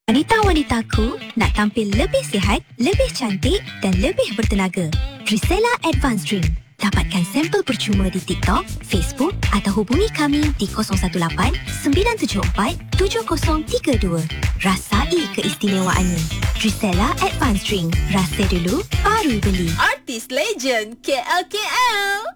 Wanita-wanitaku nak tampil lebih sihat, lebih cantik dan lebih bertenaga. Trisella Advanced Drink. Dapatkan sampel percuma di TikTok, Facebook atau hubungi kami di 018-974-7032. Rasai keistimewaannya. Trisella Advanced Drink. Rasa dulu, baru beli. Artis legend KLKL.